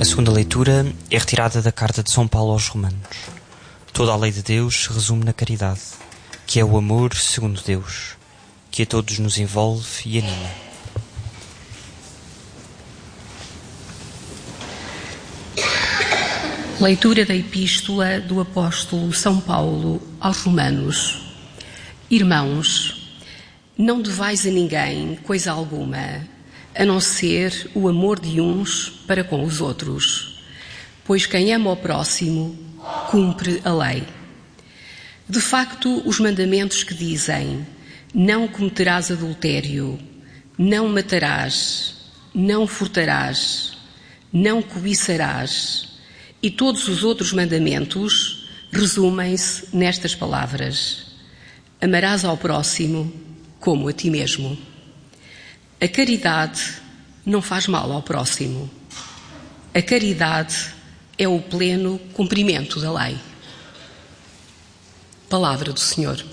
A segunda leitura é retirada da carta de São Paulo aos Romanos. Toda a lei de Deus se resume na caridade, que é o amor segundo Deus, que a todos nos envolve e anima. Leitura da Epístola do Apóstolo São Paulo aos Romanos. Irmãos, não devais a ninguém coisa alguma, a não ser o amor de uns para com os outros, pois quem ama o próximo cumpre a lei. De facto, os mandamentos que dizem: não cometerás adultério, não matarás, não furtarás, não cobiçarás, e todos os outros mandamentos resumem-se nestas palavras: amarás ao próximo como a ti mesmo. A caridade não faz mal ao próximo. A caridade é o pleno cumprimento da lei. Palavra do Senhor.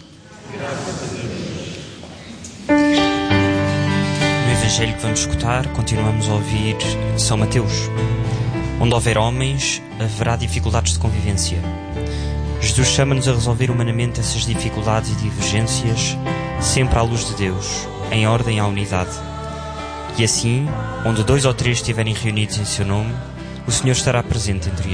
No Evangelho que vamos escutar, continuamos a ouvir São Mateus. Onde houver homens, haverá dificuldades de convivência. Jesus chama-nos a resolver humanamente essas dificuldades e divergências, sempre à luz de Deus, em ordem à unidade. E assim, onde 2 ou 3 estiverem reunidos em seu nome, o Senhor estará presente entre eles.